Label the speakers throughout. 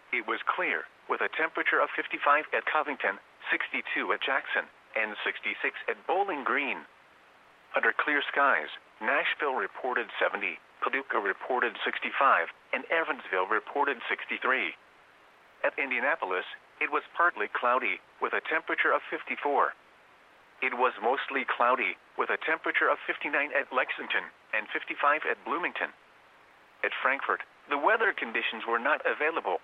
Speaker 1: it was clear, with a temperature of 55 at Covington, 62 at Jackson, and 66 at Bowling Green. Under clear skies, Nashville reported 70, Paducah reported 65, and Evansville reported 63. At Indianapolis, it was partly cloudy, with a temperature of 54. It was mostly cloudy, with a temperature of 59 at Lexington and 55 at Bloomington. At Frankfort, the weather conditions were not available.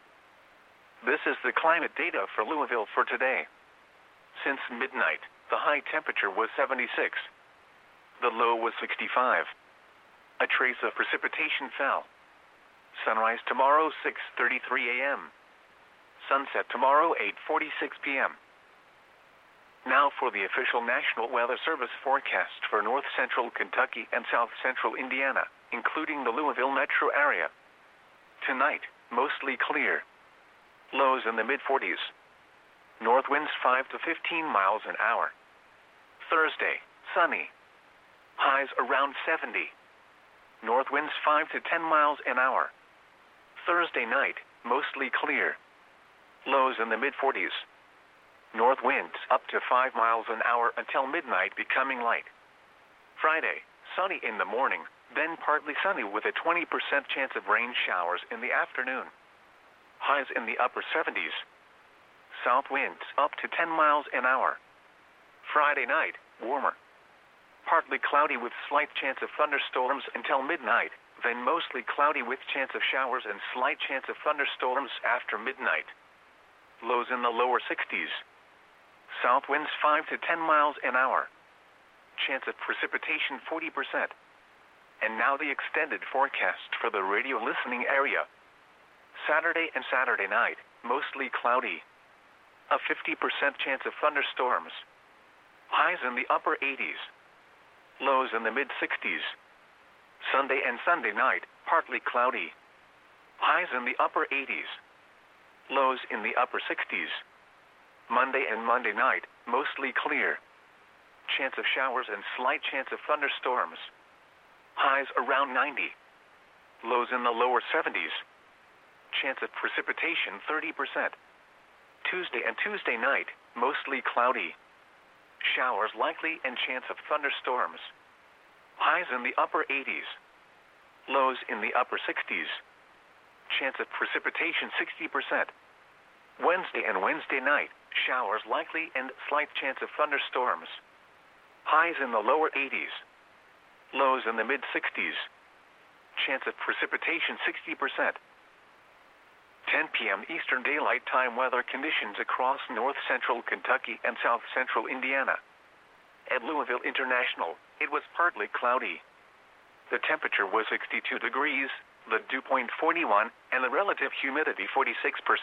Speaker 1: This is the climate data for Louisville for today. Since midnight, the high temperature was 76. The low was 65. A trace of precipitation fell. Sunrise tomorrow, 6:33 a.m. Sunset tomorrow, 8:46 p.m. Now for the official National Weather Service forecast for north central Kentucky and south central Indiana, including the Louisville metro area. Tonight, mostly clear. Lows in the mid-40s. North winds 5 to 15 miles an hour. Thursday, sunny. Highs around 70. North winds 5 to 10 miles an hour. Thursday night, mostly clear. Lows in the mid-40s. North winds up to 5 miles an hour until midnight, becoming light. Friday, sunny in the morning, then partly sunny with a 20% chance of rain showers in the afternoon. Highs in the upper 70s. South winds up to 10 miles an hour. Friday night, warmer. Partly cloudy with slight chance of thunderstorms until midnight, then mostly cloudy with chance of showers and slight chance of thunderstorms after midnight. Lows in the lower 60s. South winds 5 to 10 miles an hour. Chance of precipitation 40%. And now the extended forecast for the radio listening area. Saturday and Saturday night, mostly cloudy. A 50% chance of thunderstorms. Highs in the upper 80s. Lows in the mid-60s. Sunday and Sunday night, partly cloudy. Highs in the upper 80s. Lows in the upper 60s. Monday and Monday night, mostly clear. Chance of showers and slight chance of thunderstorms. Highs around 90. Lows in the lower 70s. Chance of precipitation 30%. Tuesday and Tuesday night, mostly cloudy. Showers likely and chance of thunderstorms. Highs in the upper 80s. Lows in the upper 60s. Chance of precipitation 60%. Wednesday and Wednesday night, showers likely and slight chance of thunderstorms. Highs in the lower 80s. Lows in the mid-60s. Chance of precipitation 60%. 10 p.m. Eastern Daylight Time weather conditions across north central Kentucky and south central Indiana. At Louisville International, it was partly cloudy. The temperature was 62 degrees, the dew point 41, and the relative humidity 46%.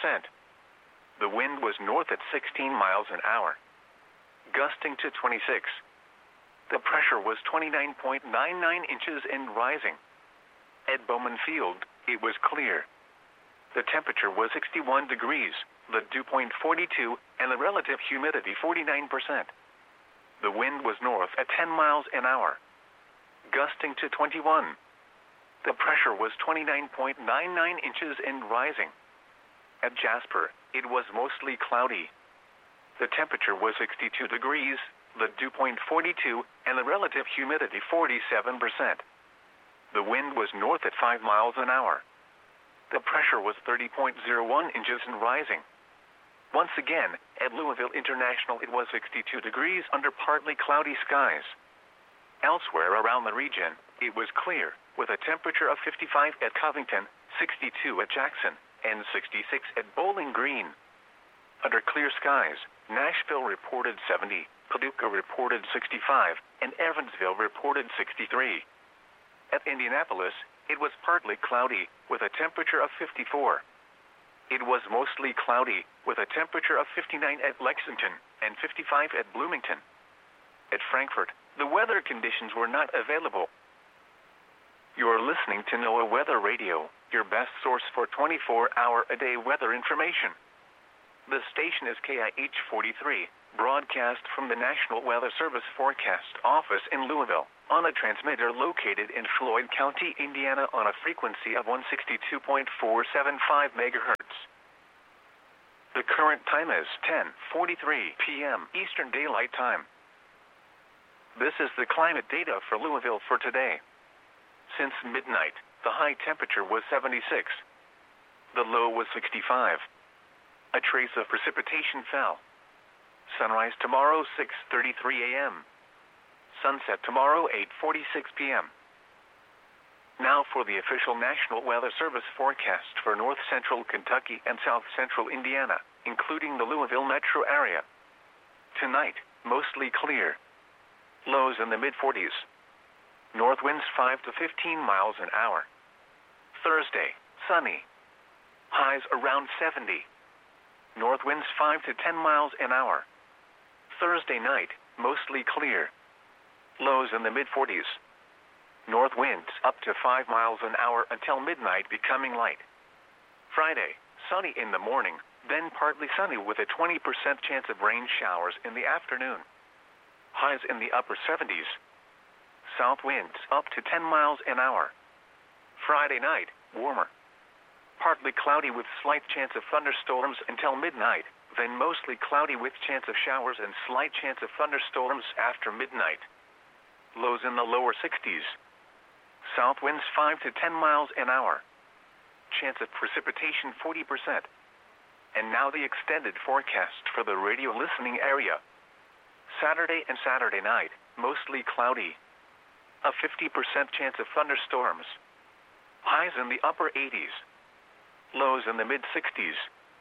Speaker 1: The wind was north at 16 miles an hour, gusting to 26. The pressure was 29.99 inches and rising. At Bowman Field, it was clear. The temperature was 61 degrees, the dew point 42, and the relative humidity 49%. The wind was north at 10 miles an hour, gusting to 21. The pressure was 29.99 inches and rising. At Jasper, it was mostly cloudy. The temperature was 62 degrees, the dew point 42, and the relative humidity 47%. The wind was north at 5 miles an hour. The pressure was 30.01 inches and rising. Once again, at Louisville International, it was 62 degrees under partly cloudy skies. Elsewhere around the region, it was clear, with a temperature of 55 at Covington, 62 at Jackson, and 66 at Bowling Green. Under clear skies, Nashville reported 70, Paducah reported 65, and Evansville reported 63. At Indianapolis, it was partly cloudy, with a temperature of 54. It was mostly cloudy, with a temperature of 59 at Lexington and 55 at Bloomington. At Frankfort, the weather conditions were not available. You are listening to NOAA Weather Radio, your best source for 24-hour-a-day weather information. The station is KIH 43, broadcast from the National Weather Service Forecast Office in Louisville. on a transmitter located in Floyd County, Indiana on a frequency of 162.475 megahertz. The current time is 10:43 p.m. Eastern Daylight Time. This is the climate data for Louisville for today. Since midnight, the high temperature was 76. The low was 65. A trace of precipitation fell. Sunrise tomorrow 6:33 a.m. Sunset tomorrow 8:46 p.m. Now for the official National Weather Service forecast for north central Kentucky and south central Indiana, including the Louisville metro area. Tonight, mostly clear. Lows in the mid-40s. North winds 5 to 15 miles an hour. Thursday, sunny. Highs around 70. North winds 5 to 10 miles an hour. Thursday night, mostly clear. Lows in the mid-40s. North winds up to 5 miles an hour until midnight, becoming light. Friday, sunny in the morning, then partly sunny with a 20% chance of rain showers in the afternoon. Highs in the upper 70s. South winds up to 10 miles an hour. Friday night, warmer. Partly cloudy with slight chance of thunderstorms until midnight, then mostly cloudy with chance of showers and slight chance of thunderstorms after midnight. Lows in the lower 60s. South winds 5 to 10 miles an hour. Chance of precipitation 40%. And now the extended forecast for the radio listening area. Saturday and Saturday night, mostly cloudy. A 50% chance of thunderstorms. Highs in the upper 80s. Lows in the mid-60s.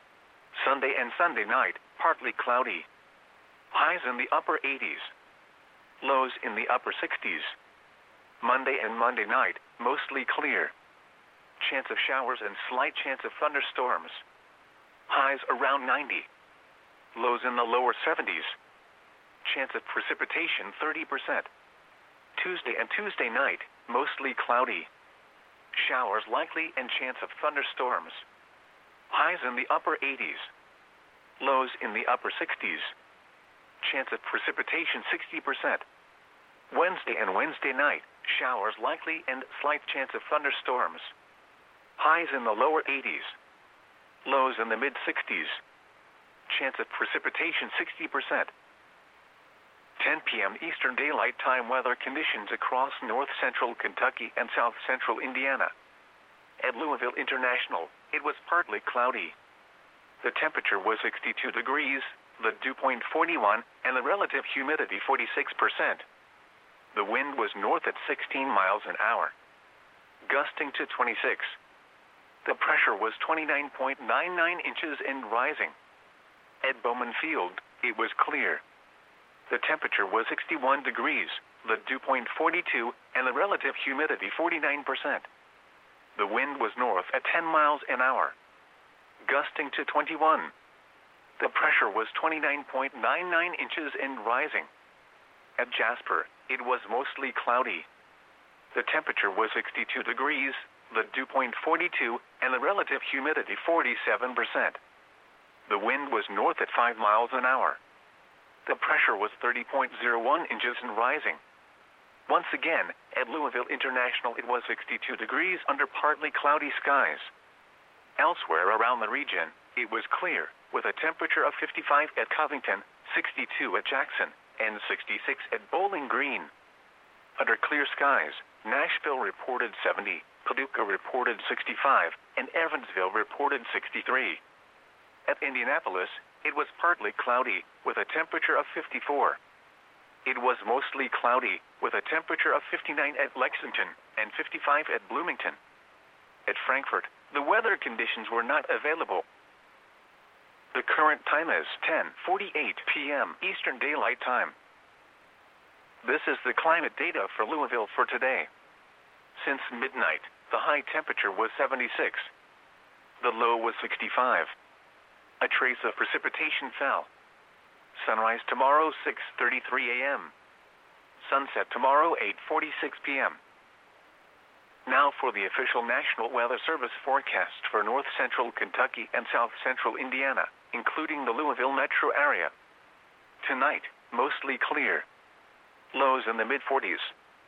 Speaker 1: Sunday and Sunday night, partly cloudy. Highs in the upper 80s. Lows in the upper 60s. Monday and Monday night, mostly clear. Chance of showers and slight chance of thunderstorms. Highs around 90. Lows in the lower 70s. Chance of precipitation 30%. Tuesday and Tuesday night, mostly cloudy. Showers likely and chance of thunderstorms. Highs in the upper 80s. Lows in the upper 60s. Chance of precipitation 60%. Wednesday and Wednesday night, showers likely and slight chance of thunderstorms. Highs in the lower 80s. Lows in the mid-60s. Chance of precipitation 60%. 10 p.m. Eastern Daylight Time weather conditions across north central Kentucky and south central Indiana. At Louisville International, it was partly cloudy. The temperature was 62 degrees, the dew point 41, and the relative humidity 46%. The wind was north at 16 miles an hour, gusting to 26. The pressure was 29.99 inches and rising. At Bowman Field, it was clear. The temperature was 61 degrees, the dew point 42, and the relative humidity 49%. The wind was north at 10 miles an hour, gusting to 21. The pressure was 29.99 inches and rising. At Jasper, it was mostly cloudy. The temperature was 62 degrees, the dew point 42, and the relative humidity 47%. The wind was north at 5 miles an hour. The pressure was 30.01 inches and rising. Once again, at Louisville International, it was 62 degrees under partly cloudy skies. Elsewhere around the region, it was clear, with a temperature of 55 at Covington, 62 at Jackson, and 66 at Bowling Green. Under clear skies, Nashville reported 70, Paducah reported 65, and Evansville reported 63. At Indianapolis, it was partly cloudy, with a temperature of 54. It was mostly cloudy, with a temperature of 59 at Lexington and 55 at Bloomington. At Frankfort, the weather conditions were not available. The current time is 10:48 p.m. Eastern Daylight Time. This is the climate data for Louisville for today. Since midnight, the high temperature was 76. The low was 65. A trace of precipitation fell. Sunrise tomorrow 6:33 a.m. Sunset tomorrow 8:46 p.m. Now for the official National Weather Service forecast for north central Kentucky and south central Indiana, including the Louisville metro area. Tonight, mostly clear. Lows in the mid-40s.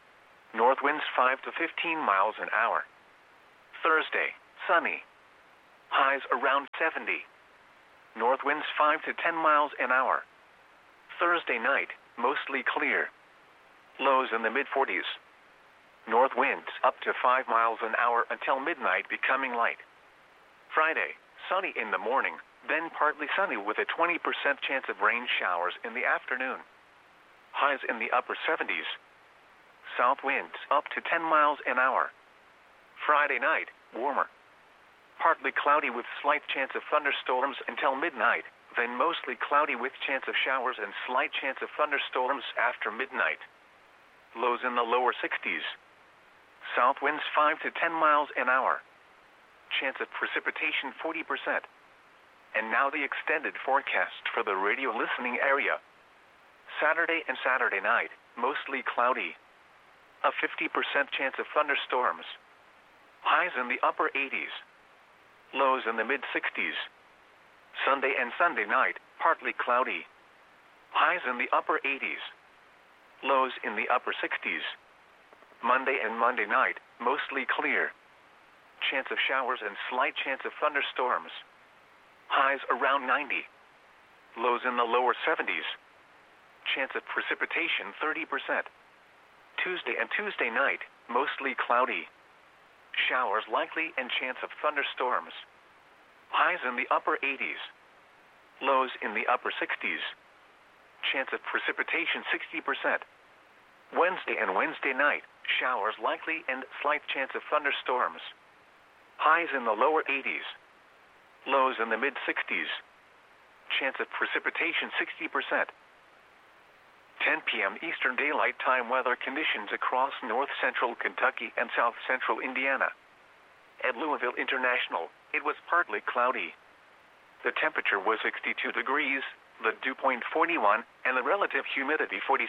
Speaker 1: North winds 5 to 15 miles an hour. Thursday, sunny. Highs around 70. North winds 5 to 10 miles an hour. Thursday night, mostly clear. Lows in the mid-40s. North winds up to 5 miles an hour until midnight, becoming light. Friday, sunny in the morning, then partly sunny with a 20% chance of rain showers in the afternoon. Highs in the upper 70s. South winds up to 10 miles an hour. Friday night, warmer. Partly cloudy with slight chance of thunderstorms until midnight, then mostly cloudy with chance of showers and slight chance of thunderstorms after midnight. Lows in the lower 60s. South winds 5 to 10 miles an hour. Chance of precipitation 40%. And now the extended forecast for the radio listening area. Saturday and Saturday night, mostly cloudy. A 50% chance of thunderstorms. Highs in the upper 80s. Lows in the mid-60s. Sunday and Sunday night, partly cloudy. Highs in the upper 80s. Lows in the upper 60s. Monday and Monday night, mostly clear. Chance of showers and slight chance of thunderstorms. Highs around 90. Lows in the lower 70s. Chance of precipitation 30%. Tuesday and Tuesday night, mostly cloudy. Showers likely and chance of thunderstorms. Highs in the upper 80s. Lows in the upper 60s. Chance of precipitation 60%. Wednesday and Wednesday night, showers likely and slight chance of thunderstorms. Highs in the lower 80s. Lows in the mid-60s. Chance of precipitation 60%. 10 p.m. Eastern Daylight Time weather conditions across north-central Kentucky and south-central Indiana. At Louisville International, it was partly cloudy. The temperature was 62 degrees, the dew point 41, and the relative humidity 46%.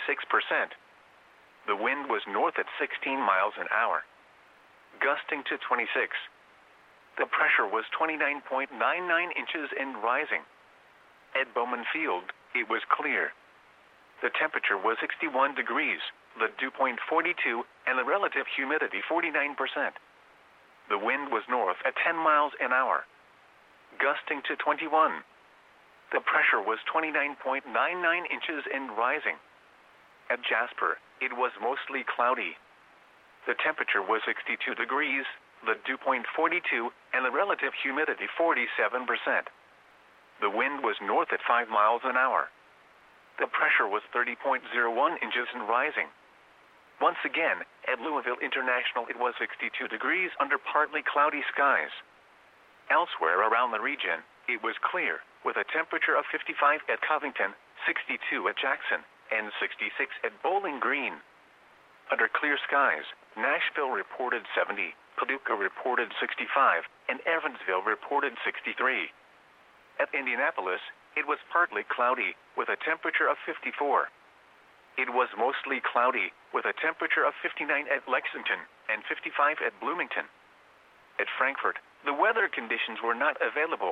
Speaker 1: The wind was north at 16 miles an hour, gusting to 26. The pressure was 29.99 inches and rising. At Bowman Field, it was clear. The temperature was 61 degrees, the dew point 42, and the relative humidity 49%. The wind was north at 10 miles an hour, gusting to 21. The pressure was 29.99 inches and rising. At Jasper, it was mostly cloudy. The temperature was 62 degrees, the dew point 42, and the relative humidity 47%. The wind was north at 5 miles an hour. The pressure was 30.01 inches and rising. Once again, at Louisville International, it was 62 degrees under partly cloudy skies. Elsewhere around the region, it was clear, with a temperature of 55 at Covington, 62 at Jackson, and 66 at Bowling Green. Under clear skies, Nashville reported 70, Paducah reported 65, and Evansville reported 63. At Indianapolis, it was partly cloudy, with a temperature of 54. It was mostly cloudy, with a temperature of 59 at Lexington and 55 at Bloomington. At Frankfort, the weather conditions were not available.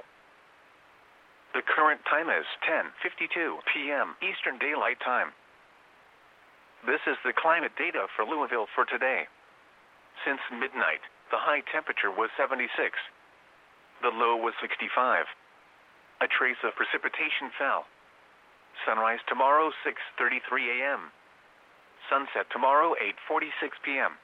Speaker 1: The current time is 10:52 p.m. Eastern Daylight Time. This is the climate data for Louisville for today. Since midnight, the high temperature was 76. The low was 65. A trace of precipitation fell. Sunrise tomorrow, 6:33 a.m. Sunset tomorrow, 8:46 p.m.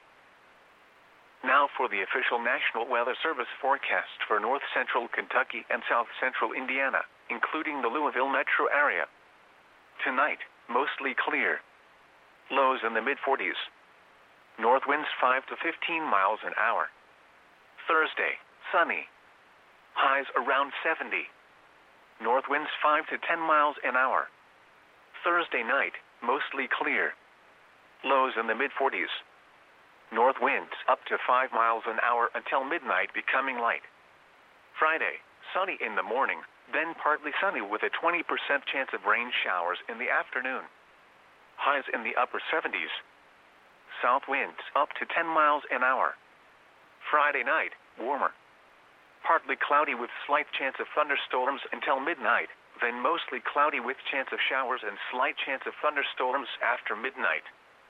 Speaker 1: Now for the official National Weather Service forecast for north-central Kentucky and south-central Indiana, including the Louisville metro area. Tonight, mostly clear. Lows in the mid-40s. North winds 5 to 15 miles an hour. Thursday, sunny. Highs around 70. North winds 5 to 10 miles an hour. Thursday night, mostly clear. Lows in the mid-40s. North winds up to 5 miles an hour until midnight, becoming light. Friday, sunny in the morning, then partly sunny with a 20% chance of rain showers in the afternoon. Highs in the upper 70s. South winds up to 10 miles an hour. Friday night, warmer. Partly cloudy with slight chance of thunderstorms until midnight, then mostly cloudy with chance of showers and slight chance of thunderstorms after midnight.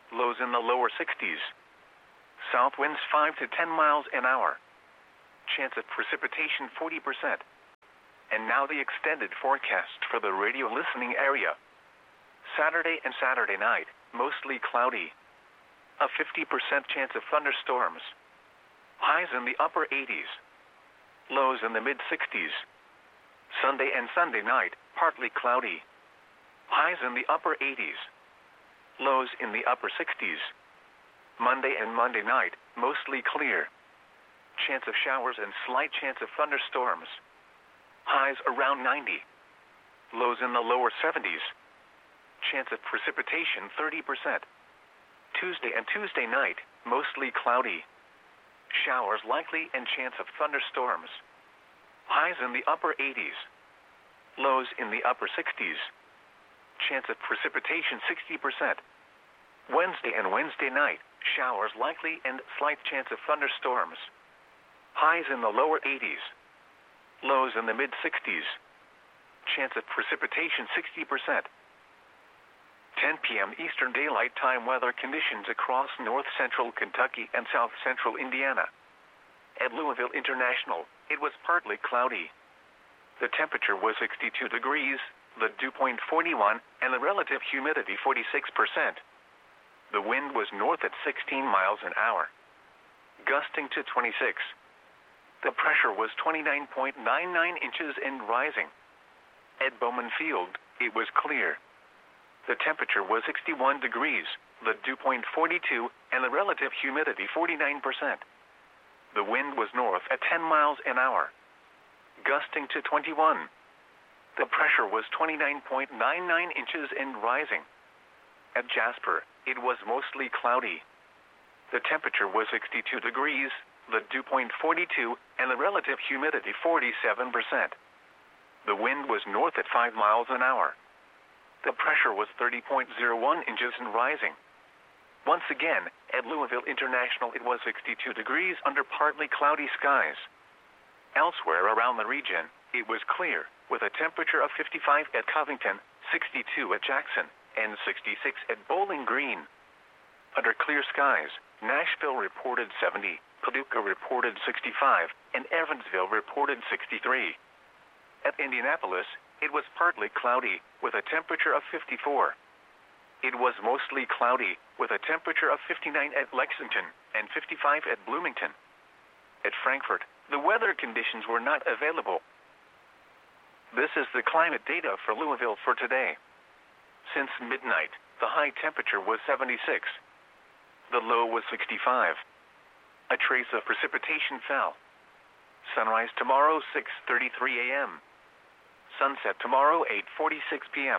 Speaker 1: lows in the lower 60s. South winds 5 to 10 miles an hour. Chance of precipitation 40%. And now the extended forecast for the radio listening area. Saturday and Saturday night, mostly cloudy. A 50% chance of thunderstorms. Highs in the upper 80s. Lows in the mid-60s. Sunday and Sunday night, partly cloudy. Highs in the upper 80s. Lows in the upper 60s. Monday and Monday night, mostly clear. Chance of showers and slight chance of thunderstorms. Highs around 90. Lows in the lower 70s. Chance of precipitation 30%. Tuesday and Tuesday night, mostly cloudy. Showers likely and chance of thunderstorms. Highs in the upper 80s. Lows in the upper 60s. Chance of precipitation 60%. Wednesday and Wednesday night, showers likely and slight chance of thunderstorms. Highs in the lower 80s. Lows in the mid-60s. Chance of precipitation 60%. 10 p.m. Eastern Daylight Time weather conditions across north-central Kentucky and south-central Indiana. At Louisville International, it was partly cloudy. The temperature was 62 degrees, the dew point 41, and the relative humidity 46%. The wind was north at 16 miles an hour, gusting to 26. The pressure was 29.99 inches and rising. At Bowman Field, it was clear. The temperature was 61 degrees, the dew point 42, and the relative humidity 49%. The wind was north at 10 miles an hour, gusting to 21. The pressure was 29.99 inches and rising. At Jasper, it was mostly cloudy. The temperature was 62 degrees, the dew point 42, and the relative humidity 47%. The wind was north at 5 miles an hour. The pressure was 30.01 inches and rising. Once again, at Louisville International, it was 62 degrees under partly cloudy skies. Elsewhere around the region, it was clear, with a temperature of 55 at Covington, 62 at Jackson, and 66 at Bowling Green. Under clear skies, Nashville reported 70, Paducah reported 65, and Evansville reported 63. At Indianapolis, it was partly cloudy, with a temperature of 54. It was mostly cloudy, with a temperature of 59 at Lexington and 55 at Bloomington. At Frankfort, the weather conditions were not available. This is the climate data for Louisville for today. Since midnight, the high temperature was 76. The low was 65. A trace of precipitation fell. Sunrise tomorrow, 6:33 a.m. Sunset tomorrow, 8:46 p.m.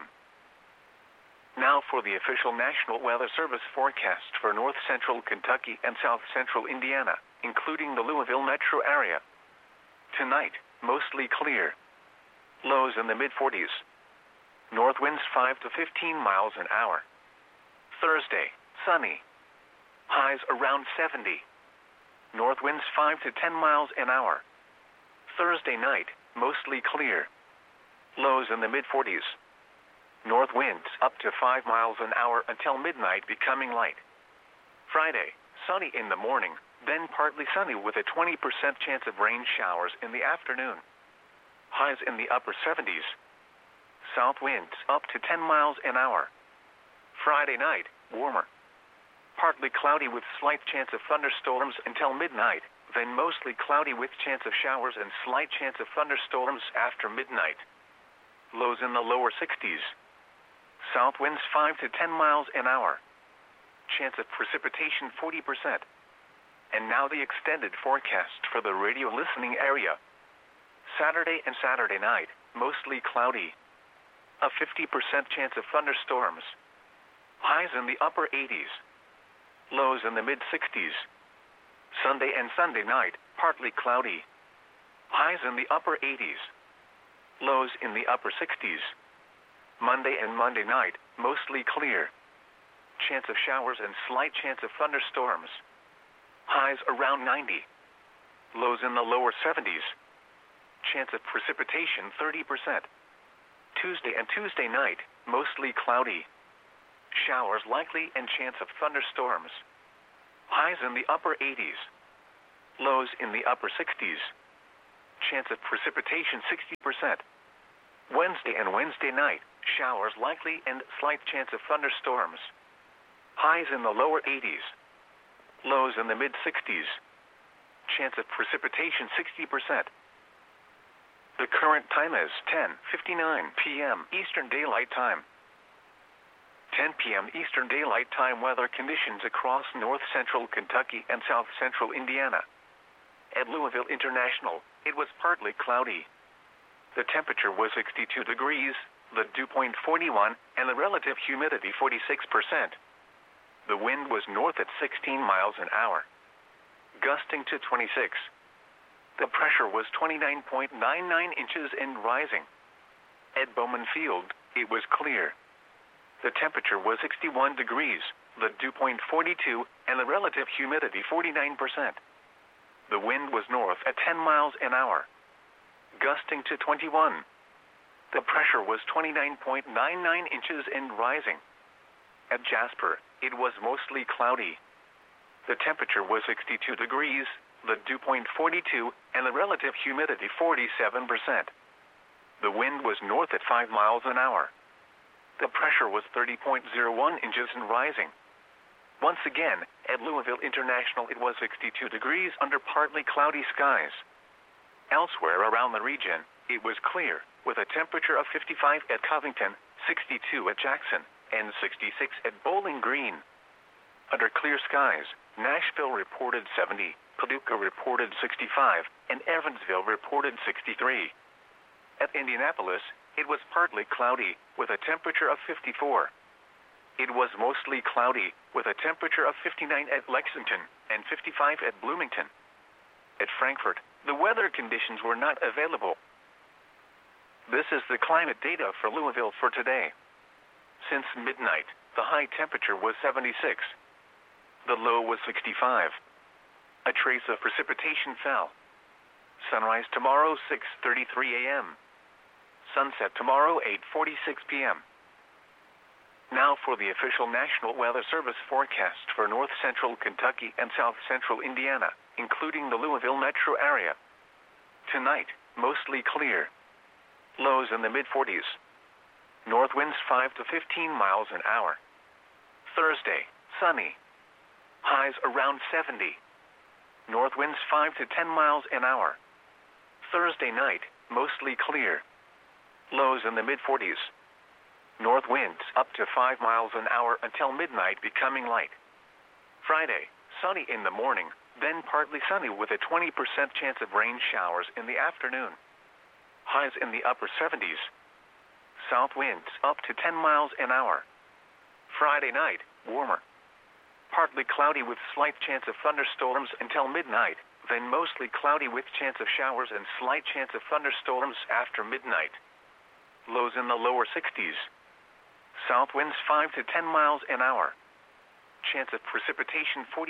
Speaker 1: Now for the official National Weather Service forecast for north-central Kentucky and south-central Indiana, including the Louisville metro area. Tonight, mostly clear. Lows in the mid-40s. North winds 5 to 15 miles an hour. Thursday, sunny. Highs around 70. North winds 5 to 10 miles an hour. Thursday night, mostly clear. Lows in the mid-40s. North winds up to 5 miles an hour until midnight, becoming light. Friday, sunny in the morning, then partly sunny with a 20% chance of rain showers in the afternoon. Highs in the upper 70s. South winds up to 10 miles an hour. Friday night, warmer. Partly cloudy with slight chance of thunderstorms until midnight, then mostly cloudy with chance of showers and slight chance of thunderstorms after midnight. Lows in the lower 60s. South winds 5 to 10 miles an hour. Chance of precipitation 40%. And now the extended forecast for the radio listening area. Saturday and Saturday night, mostly cloudy. A 50% chance of thunderstorms. Highs in the upper 80s. Lows in the mid-60s. Sunday and Sunday night, partly cloudy. Highs in the upper 80s. Lows in the upper 60s. Monday and Monday night, mostly clear. Chance of showers and slight chance of thunderstorms. Highs around 90. Lows in the lower 70s. Chance of precipitation 30%. Tuesday and Tuesday night, mostly cloudy. showers likely and chance of thunderstorms. Highs in the upper 80s. Lows in the upper 60s. Chance of precipitation 60%. Wednesday and Wednesday night, showers likely and slight chance of thunderstorms. Highs in the lower 80s. Lows in the mid-60s. Chance of precipitation 60%. The current time is 10:59 p.m. Eastern Daylight Time. 10 p.m. Eastern Daylight Time weather conditions across north central Kentucky and south central Indiana. At Louisville International, it was partly cloudy. The temperature was 62 degrees, the dew point 41, and the relative humidity 46%. The wind was north at 16 miles an hour, gusting to 26. The pressure was 29.99 inches and rising. At Bowman Field, it was clear. The temperature was 61 degrees, the dew point 42, and the relative humidity 49%. The wind was north at 10 miles an hour, gusting to 21. The pressure was 29.99 inches and rising. At Jasper, it was mostly cloudy. The temperature was 62 degrees, the dew point 42, and the relative humidity 47%. The wind was north at 5 miles an hour. The pressure was 30.01 inches and rising. Once again, at Louisville International, it was 62 degrees under partly cloudy skies. Elsewhere around the region, it was clear, with a temperature of 55 at Covington, 62 at Jackson, and 66 at Bowling Green. Under clear skies, Nashville reported 70, Paducah reported 65, and Evansville reported 63. At Indianapolis, it was partly cloudy, with a temperature of 54. It was mostly cloudy, with a temperature of 59 at Lexington and 55 at Bloomington. At Frankfort, the weather conditions were not available. This is the climate data for Louisville for today. Since midnight, the high temperature was 76. The low was 65. A trace of precipitation fell. Sunrise tomorrow, 6:33 a.m. Sunset tomorrow, 8:46 p.m. Now for the official National Weather Service forecast for north central Kentucky and south central Indiana, including the Louisville metro area. Tonight, mostly clear. Lows in the mid-40s. North winds 5 to 15 miles an hour. Thursday, sunny. Highs around 70. North winds 5 to 10 miles an hour. Thursday night, mostly clear. Lows in the mid-40s. North winds up to 5 miles an hour until midnight, becoming light. Friday, sunny in the morning, then partly sunny with a 20% chance of rain showers in the afternoon. Highs in the upper 70s. South winds up to 10 miles an hour. Friday night, warmer. Partly cloudy with slight chance of thunderstorms until midnight, then mostly cloudy with chance of showers and slight chance of thunderstorms after midnight. Lows in the lower 60s. South winds 5 to 10 miles an hour. Chance of precipitation 40%.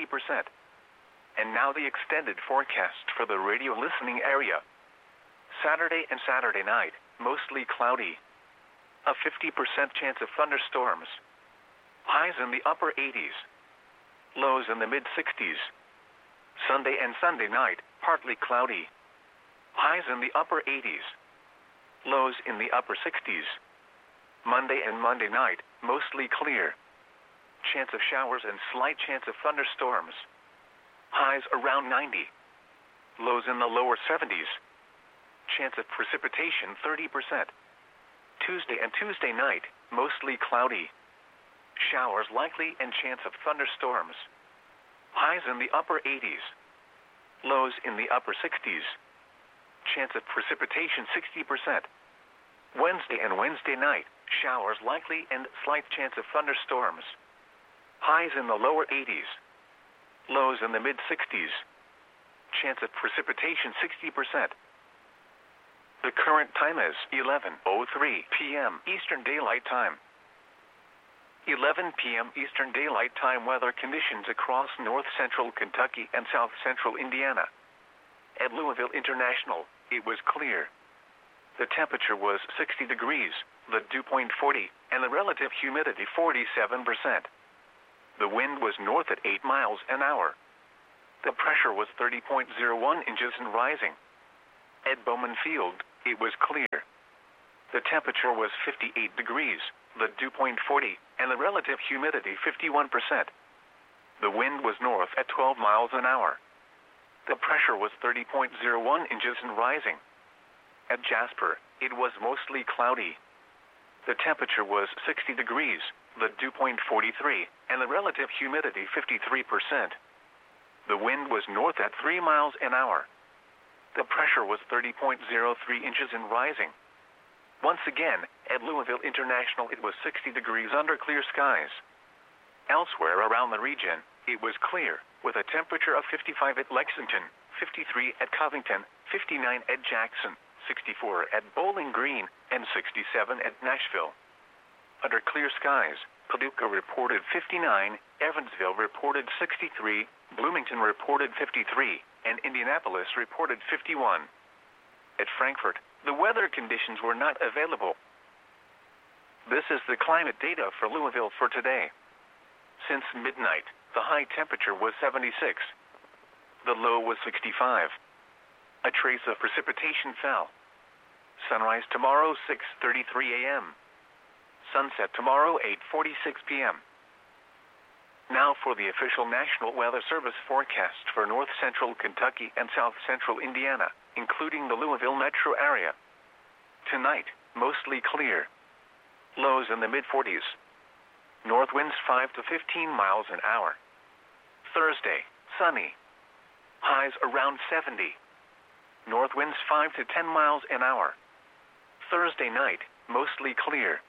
Speaker 1: And now the extended forecast for the radio listening area. Saturday and Saturday night, mostly cloudy. A 50% chance of thunderstorms. Highs in the upper 80s. Lows in the mid-60s. Sunday and Sunday night, partly cloudy. Highs in the upper 80s. Lows in the upper 60s. Monday and Monday night, mostly clear. Chance of showers and slight chance of thunderstorms. Highs around 90. Lows in the lower 70s. Chance of precipitation 30%. Tuesday and Tuesday night, mostly cloudy. Showers likely and chance of thunderstorms. Highs in the upper 80s. Lows in the upper 60s. Chance of precipitation 60%. Wednesday and Wednesday night, showers likely and slight chance of thunderstorms. Highs in the lower 80s. Lows in the mid-60s. Chance of precipitation 60%. The current time is 11:03 p.m. Eastern Daylight Time. 11 p.m. Eastern Daylight Time weather conditions across north central Kentucky and south central Indiana. At Louisville International, it was clear. The temperature was 60 degrees, the dew point 40, and the relative humidity 47%. The wind was north at 8 miles an hour. The pressure was 30.01 inches and rising. At Bowman Field, it was clear. The temperature was 58 degrees, the dew point 40, and the relative humidity 51%. The wind was north at 12 miles an hour. The pressure was 30.01 inches and rising. At Jasper, it was mostly cloudy. The temperature was 60 degrees, the dew point 43, and the relative humidity 53%. The wind was north at 3 miles an hour. The pressure was 30.03 inches and rising. Once again, at Louisville International, it was 60 degrees under clear skies. Elsewhere around the region, it was clear, with a temperature of 55 at Lexington, 53 at Covington, 59 at Jackson, 64 at Bowling Green, and 67 at Nashville. Under clear skies, Paducah reported 59, Evansville reported 63, Bloomington reported 53, and Indianapolis reported 51. At Frankfort, the weather conditions were not available. This is the climate data for Louisville for today. Since midnight, the high temperature was 76. The low was 65. A trace of precipitation fell. Sunrise tomorrow, 6:33 a.m. Sunset tomorrow, 8:46 p.m. Now for the official National Weather Service forecast for north central Kentucky and south central Indiana, including the Louisville metro area. Tonight, mostly clear. Lows in the mid-40s. North winds 5 to 15 miles an hour. Thursday, sunny. Highs around 70. North winds 5 to 10 miles an hour. Thursday night, mostly clear.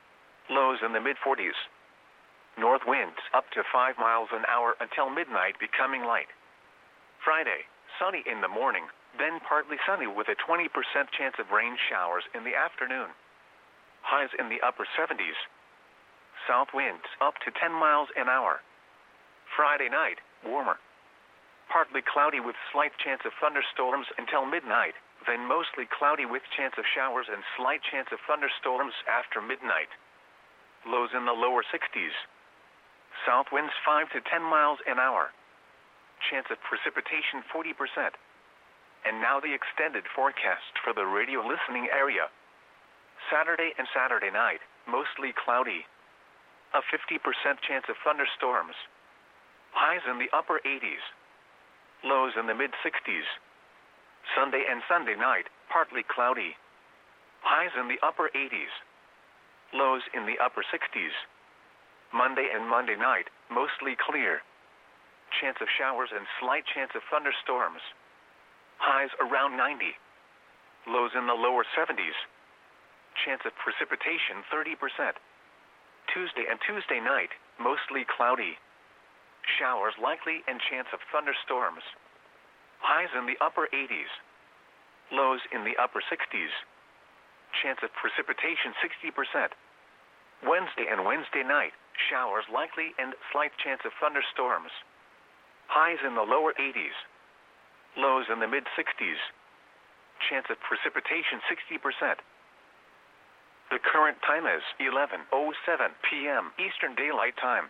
Speaker 1: Lows in the mid-40s. North winds up to 5 miles an hour until midnight, becoming light. Friday, sunny in the morning, then partly sunny with a 20% chance of rain showers in the afternoon. Highs in the upper 70s. South winds up to 10 miles an hour. Friday night, warmer. Partly cloudy with slight chance of thunderstorms until midnight, then mostly cloudy with chance of showers and slight chance of thunderstorms after midnight. Lows in the lower 60s. South winds 5 to 10 miles an hour. Chance of precipitation 40%. And now the extended forecast for the radio listening area. Saturday and Saturday night, mostly cloudy. A 50% chance of thunderstorms. Highs in the upper 80s. Lows in the mid-60s. Sunday and Sunday night, partly cloudy. Highs in the upper 80s. Lows in the upper 60s. Monday and Monday night, mostly clear. Chance of showers and slight chance of thunderstorms. Highs around 90. Lows in the lower 70s. Chance of precipitation 30%. Tuesday and Tuesday night, mostly cloudy. Showers likely and chance of thunderstorms. Highs in the upper 80s. Lows in the upper 60s. Chance of precipitation 60%. Wednesday and Wednesday night, showers likely and slight chance of thunderstorms. Highs in the lower 80s. Lows in the mid-60s. Chance of precipitation 60%. The current time is 11:07 p.m. Eastern Daylight Time.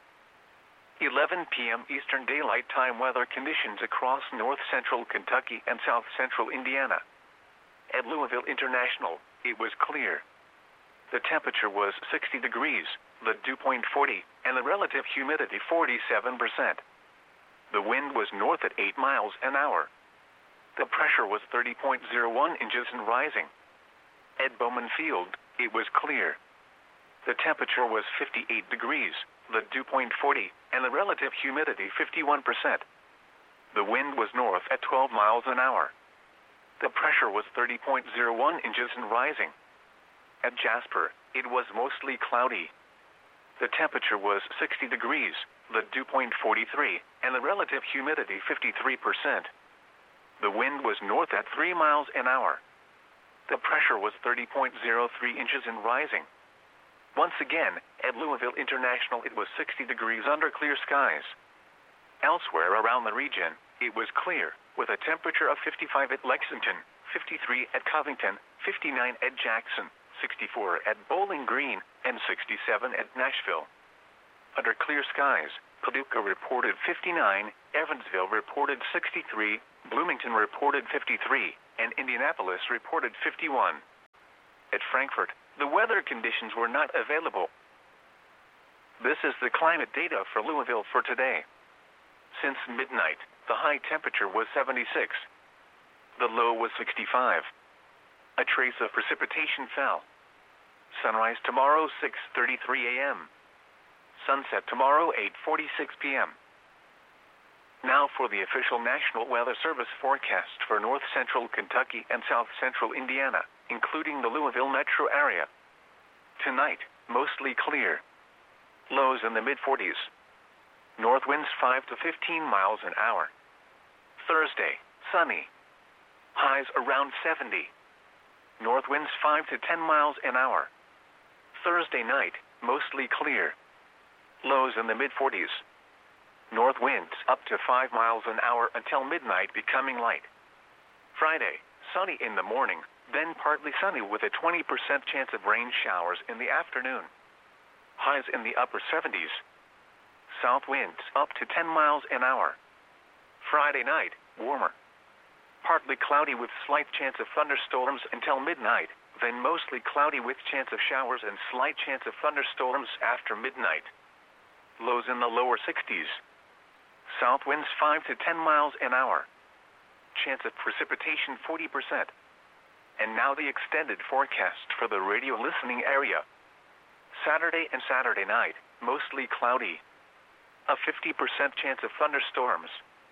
Speaker 1: 11 p.m. Eastern Daylight Time weather conditions across north central Kentucky and south central Indiana. At Louisville International, it was clear. The temperature was 60 degrees, the dew point 40, and the relative humidity 47%. The wind was north at 8 miles an hour. The pressure was 30.01 inches and rising. At Bowman Field, it was clear. The temperature was 58 degrees, the dew point 40, and the relative humidity 51%. The wind was north at 12 miles an hour. The pressure was 30.01 inches and rising. At Jasper, it was mostly cloudy. The temperature was 60 degrees, the dew point 43, and the relative humidity 53%. The wind was north at 3 miles an hour. The pressure was 30.03 inches and rising. Once again, at Louisville International, it was 60 degrees under clear skies. Elsewhere around the region, it was clear, with a temperature of 55 at Lexington, 53 at Covington, 59 at Jackson, 64 at Bowling Green, and 67 at Nashville. Under clear skies, Paducah reported 59, Evansville reported 63, Bloomington reported 53, and Indianapolis reported 51. At Frankfort, the weather conditions were not available. This is the climate data for Louisville for today. Since midnight, the high temperature was 76. The low was 65. A trace of precipitation fell. Sunrise tomorrow, 6:33 a.m. Sunset tomorrow, 8:46 p.m. Now for the official National Weather Service forecast for north central Kentucky and south central Indiana, including the Louisville metro area. Tonight, mostly clear. Lows in the mid-40s. North winds 5 to 15 miles an hour. Thursday, sunny. Highs around 70. North winds 5 to 10 miles an hour. Thursday night, mostly clear. Lows in the mid-40s. North winds up to 5 miles an hour until midnight, becoming light. Friday, sunny in the morning, then partly sunny with a 20% chance of rain showers in the afternoon. Highs in the upper 70s. South winds up to 10 miles an hour. Friday night, warmer. Partly cloudy with slight chance of thunderstorms until midnight, then mostly cloudy with chance of showers and slight chance of thunderstorms after midnight. Lows in the lower 60s. South winds 5 to 10 miles an hour. Chance of precipitation 40%. And now the extended forecast for the radio listening area. Saturday and Saturday night, mostly cloudy. A 50% chance of thunderstorms.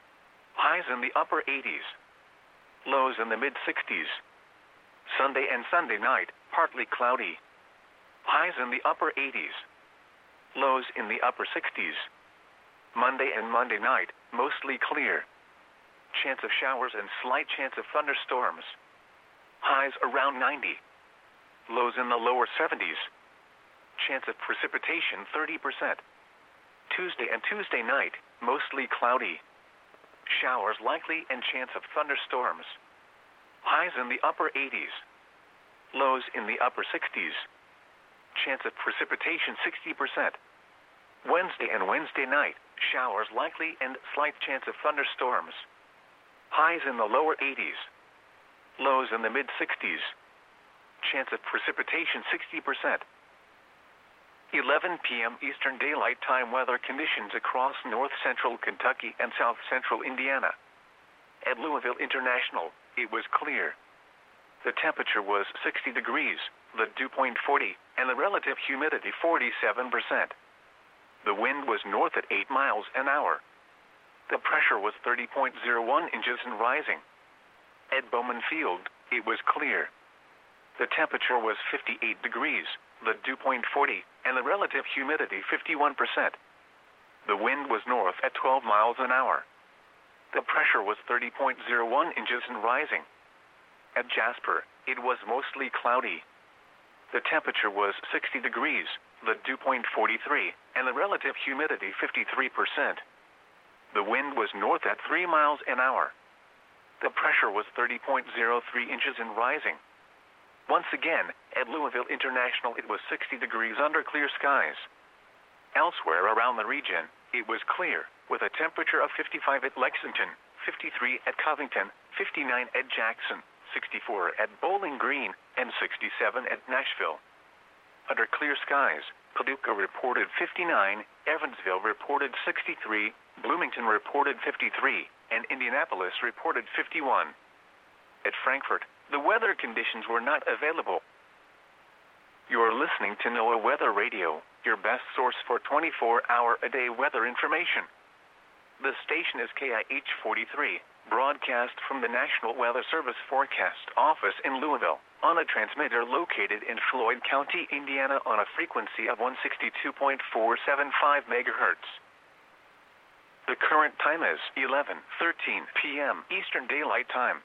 Speaker 1: Highs in the upper 80s. Lows in the mid-60s. Sunday and Sunday night, partly cloudy. Highs in the upper 80s. Lows in the upper 60s. Monday and Monday night, mostly clear. Chance of showers and slight chance of thunderstorms. Highs around 90. Lows in the lower 70s. Chance of precipitation 30%. Tuesday and Tuesday night, mostly cloudy. Showers likely and chance of thunderstorms. Highs in the upper 80s. Lows in the upper 60s. Chance of precipitation 60%. Wednesday and Wednesday night, showers likely and slight chance of thunderstorms. Highs in the lower 80s. Lows in the mid-60s. Chance of precipitation 60%. 11 p.m. Eastern Daylight Time weather conditions across north central Kentucky and south central Indiana. At Louisville International, it was clear. The temperature was 60 degrees, the dew point 40, and the relative humidity 47%. The wind was north at 8 miles an hour. The pressure was 30.01 inches and rising. At Bowman Field, it was clear. The temperature was 58 degrees, the dew point 40, and the relative humidity 51%. The wind was north at 12 miles an hour. The pressure was 30.01 inches and rising. At Jasper, it was mostly cloudy. The temperature was 60 degrees, the dew point 43, and the relative humidity 53%. The wind was north at 3 miles an hour. The pressure was 30.03 inches and rising. Once again, at Louisville International, it was 60 degrees under clear skies. Elsewhere around the region, it was clear, with a temperature of 55 at Lexington, 53 at Covington, 59 at Jackson, 64 at Bowling Green, and 67 at Nashville. Under clear skies, Paducah reported 59, Evansville reported 63, Bloomington reported 53, and Indianapolis reported 51. At Frankfort, the weather conditions were not available. You are listening to NOAA Weather Radio, your best source for 24-hour-a-day weather information. The station is KIH 43, broadcast from the National Weather Service Forecast Office in Louisville, on a transmitter located in Floyd County, Indiana, on a frequency of 162.475 megahertz. The current time is 11:13 p.m. Eastern Daylight Time.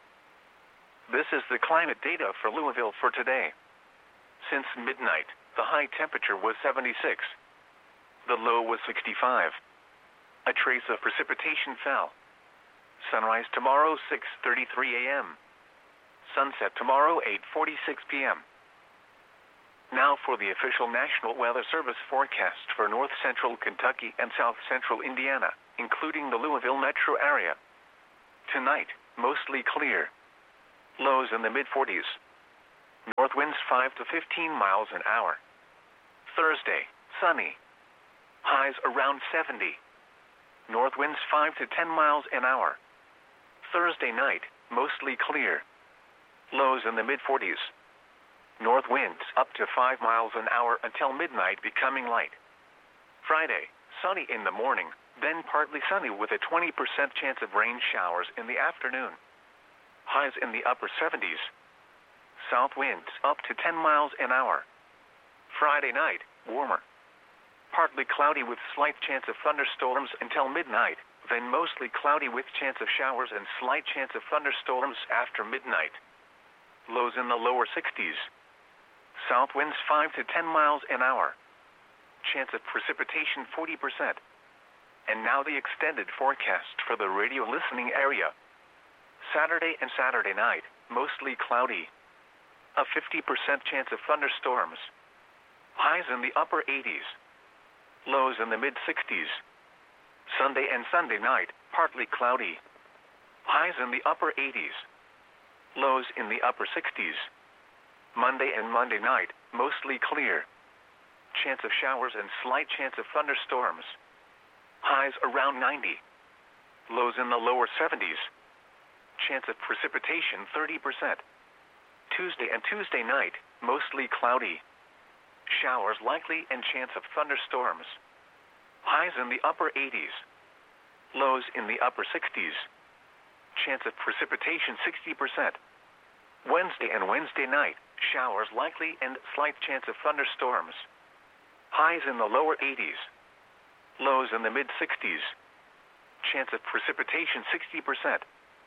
Speaker 1: This is the climate data for Louisville for today. Since midnight, the high temperature was 76. The low was 65. A trace of precipitation fell. Sunrise tomorrow, 6:33 a.m. Sunset tomorrow 8:46 p.m. Now for the official National Weather Service forecast for north central Kentucky and south central Indiana, including the Louisville metro area. Tonight, mostly clear. Lows in the mid-40s. North winds 5 to 15 miles an hour. Thursday, sunny. Highs around 70. North winds 5 to 10 miles an hour. Thursday night, mostly clear. Lows in the mid-40s. North winds up to 5 miles an hour until midnight, becoming light. Friday, sunny in the morning, then partly sunny with a 20% chance of rain showers in the afternoon. Highs in the upper 70s. South winds up to 10 miles an hour. Friday night, warmer. Partly cloudy with slight chance of thunderstorms until midnight, then mostly cloudy with chance of showers and slight chance of thunderstorms after midnight. Lows in the lower 60s. South winds 5 to 10 miles an hour. Chance of precipitation 40%. And now the extended forecast for the radio listening area. Saturday and Saturday night, mostly cloudy. A 50% chance of thunderstorms. Highs in the upper 80s. Lows in the mid-60s. Sunday and Sunday night, partly cloudy. Highs in the upper 80s. Lows in the upper 60s. Monday and Monday night, mostly clear. Chance of showers and slight chance of thunderstorms. Highs around 90. Lows in the lower 70s. Chance of precipitation 30%. Tuesday and Tuesday night, mostly cloudy. Showers likely and chance of thunderstorms. Highs in the upper 80s. Lows in the upper 60s. Chance of precipitation 60%. Wednesday and Wednesday night, showers likely and slight chance of thunderstorms. Highs in the lower 80s. Lows in the mid-60s. Chance of precipitation 60%.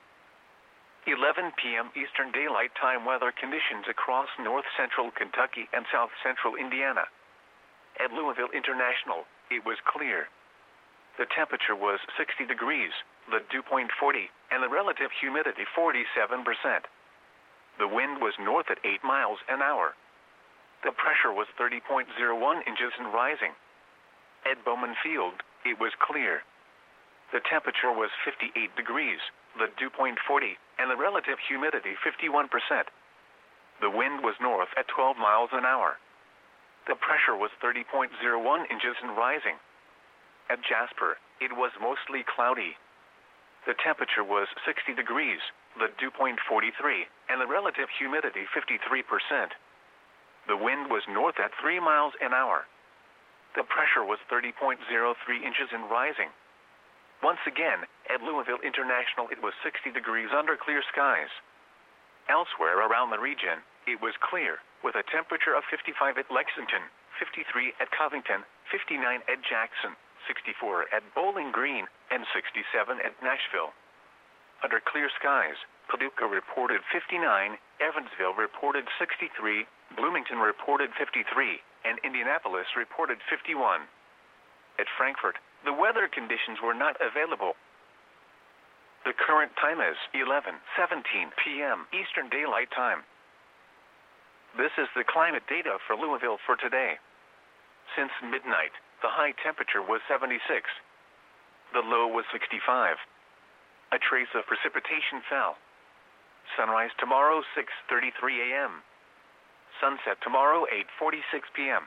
Speaker 1: 11 p.m. Eastern Daylight Time weather conditions across north central Kentucky and south central Indiana. At Louisville International, it was clear. The temperature was 60 degrees, the dew point 40, and the relative humidity 47%. The wind was north at 8 miles an hour. The pressure was 30.01 inches and rising. At Bowman Field, it was clear. The temperature was 58 degrees, the dew point 40, and the relative humidity 51%. The wind was north at 12 miles an hour. The pressure was 30.01 inches and rising. At Jasper, it was mostly cloudy. The temperature was 60 degrees, the dew point 43, and the relative humidity 53%. The wind was north at 3 miles an hour. The pressure was 30.03 inches and rising. Once again, at Louisville International it was 60 degrees under clear skies. Elsewhere around the region, it was clear, with a temperature of 55 at Lexington, 53 at Covington, 59 at Jackson, 64 at Bowling Green, and 67 at Nashville. Under clear skies, Paducah reported 59, Evansville reported 63, Bloomington reported 53, and Indianapolis reported 51. At Frankfort, the weather conditions were not available. The current time is 11:17 p.m. Eastern Daylight Time. This is the climate data for Louisville for today. Since midnight, the high temperature was 76. The low was 65. A trace of precipitation fell. Sunrise tomorrow 6:33 a.m. Sunset tomorrow 8:46 p.m.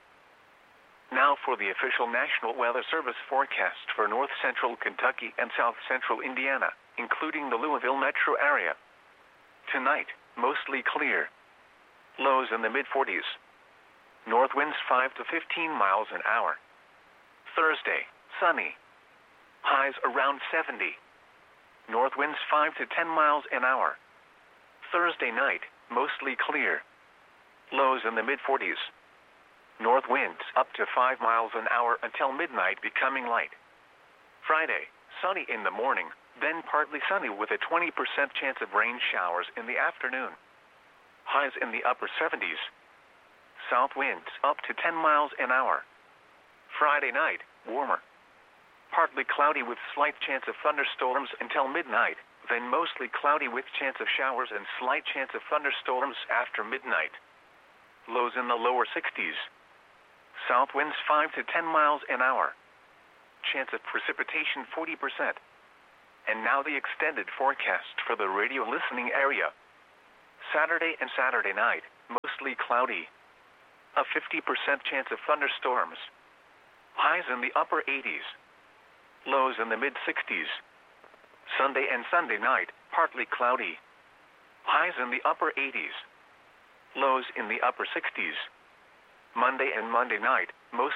Speaker 1: Now for the official National Weather Service forecast for north central Kentucky and south central Indiana, including the Louisville metro area. Tonight, mostly clear. Lows in the mid-40s. North winds 5 to 15 miles an hour. Thursday, sunny. Highs around 70. North winds 5 to 10 miles an hour. Thursday night, mostly clear. Lows in the mid-40s. North winds up to 5 miles an hour until midnight, becoming light. Friday, sunny in the morning, then partly sunny with a 20% chance of rain showers in the afternoon. Highs in the upper 70s. South winds up to 10 miles an hour. Friday night, warmer. Partly cloudy with slight chance of thunderstorms until midnight, then mostly cloudy with chance of showers and slight chance of thunderstorms after midnight. Lows in the lower 60s. South winds 5 to 10 miles an hour. Chance of precipitation 40%. And now the extended forecast for the radio listening area. Saturday and Saturday night, mostly cloudy. A 50% chance of thunderstorms. Highs in the upper 80s. Lows in the mid-60s. Sunday and Sunday night, partly cloudy. Highs in the upper 80s. Lows in the upper 60s. Monday and Monday night, mostly